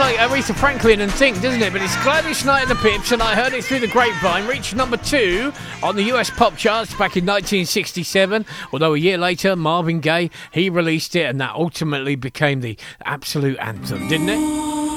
like Aretha Franklin and Think, doesn't it? But it's Gladys Knight and the Pips, and I heard it through the grapevine. Reached number 2 on the US pop charts back in 1967. Although a year later, Marvin Gaye, he released it, and that ultimately became the absolute anthem, didn't it?